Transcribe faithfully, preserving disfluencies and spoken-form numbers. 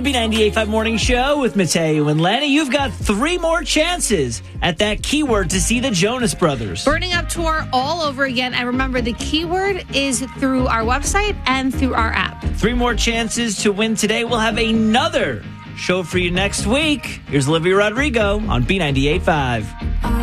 the B ninety-eight point five Morning Show with Mateo and Lenny. You've got three more chances at that keyword to see the Jonas Brothers. Burning Up Tour all over again. And remember, the keyword is through our website and through our app. Three more chances to win today. We'll have another show for you next week. Here's Olivia Rodrigo on B ninety-eight point five.